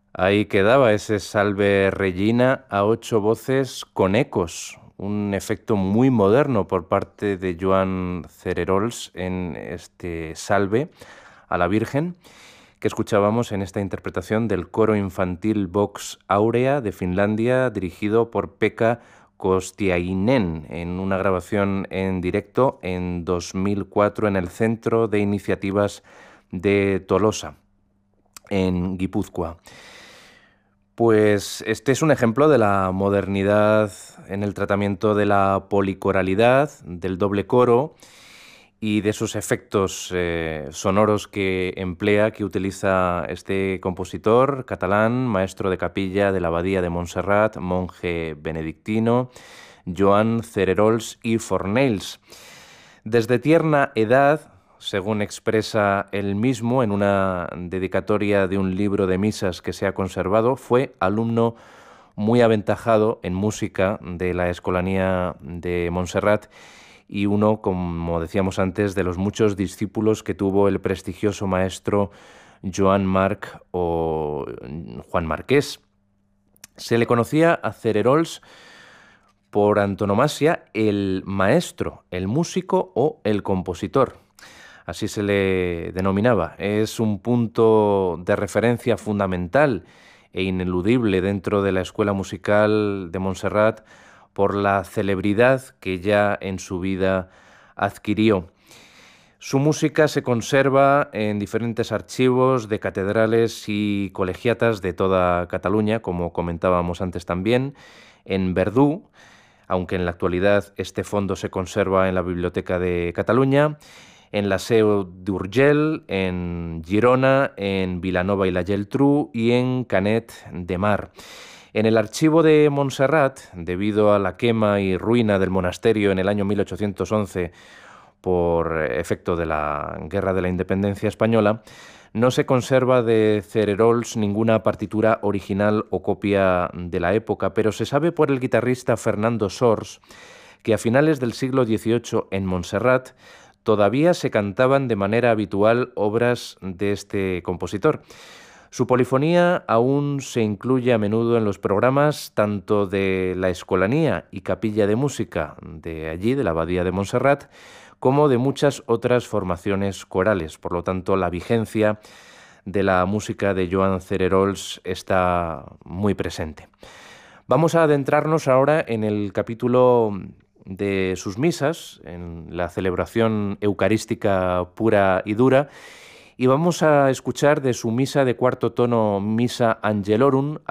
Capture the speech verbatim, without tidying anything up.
Ahí quedaba ese Salve Regina a ocho voces con ecos, un efecto muy moderno por parte de Joan Cererols en este Salve a la Virgen que escuchábamos en esta interpretación del coro infantil Vox Aurea de Finlandia, dirigido por Pekka Kostiainen, en una grabación en directo en dos mil cuatro en el Centro de Iniciativas de Tolosa, en Guipúzcoa. Pues este es un ejemplo de la modernidad en el tratamiento de la policoralidad, del doble coro y de esos efectos eh, sonoros que emplea, que utiliza este compositor catalán, maestro de capilla de la Abadía de Montserrat, monje benedictino, Joan Cererols i Fornells. Desde tierna edad, según expresa él mismo en una dedicatoria de un libro de misas que se ha conservado, fue alumno muy aventajado en música de la Escolanía de Montserrat y uno, como decíamos antes, de los muchos discípulos que tuvo el prestigioso maestro Joan Marc o Juan Marqués. Se le conocía a Cererols por antonomasia el maestro, el músico o el compositor. Así se le denominaba. Es un punto de referencia fundamental e ineludible dentro de la escuela musical de Montserrat por la celebridad que ya en su vida adquirió. Su música se conserva en diferentes archivos de catedrales y colegiatas de toda Cataluña, como comentábamos antes también, en Verdú, aunque en la actualidad este fondo se conserva en la Biblioteca de Cataluña, en la Seu d'Urgell, en Girona, en Vilanova i la Geltrú y en Canet de Mar. En el archivo de Montserrat, debido a la quema y ruina del monasterio en el año mil ochocientos once por efecto de la Guerra de la Independencia Española, no se conserva de Cererols ninguna partitura original o copia de la época, pero se sabe por el guitarrista Fernando Sors que a finales del siglo dieciocho en Montserrat todavía se cantaban de manera habitual obras de este compositor. Su polifonía aún se incluye a menudo en los programas tanto de la Escolanía y Capilla de Música de allí, de la Abadía de Montserrat, como de muchas otras formaciones corales. Por lo tanto, la vigencia de la música de Joan Cererols está muy presente. Vamos a adentrarnos ahora en el capítulo de sus misas, en la celebración eucarística pura y dura, y vamos a escuchar de su misa de cuarto tono, Missa Angelorum,